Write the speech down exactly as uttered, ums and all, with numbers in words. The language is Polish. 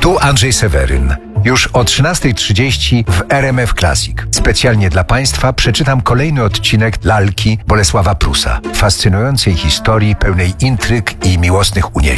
Tu Andrzej Seweryn. Już o trzynastej trzydzieści w R M F Classic. Specjalnie dla Państwa przeczytam kolejny odcinek Lalki Bolesława Prusa. Fascynującej historii pełnej intryg i miłosnych uniesień.